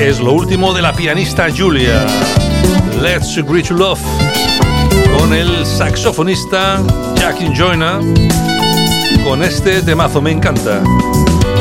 es lo último de la pianista Julia. Let's Agree to Love, con el saxofonista Jackie Joyner, con este temazo me encanta.